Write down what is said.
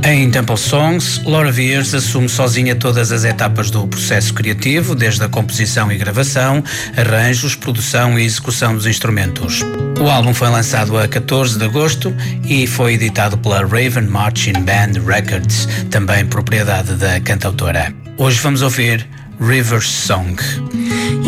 Em Temple Songs, Laura Veirs assume sozinha todas as etapas do processo criativo, desde a composição e gravação, arranjos, produção e execução dos instrumentos. O álbum foi lançado a 14 de agosto e foi editado pela Raven Marching Band Records, também propriedade da cantautora. Hoje vamos ouvir River's Song.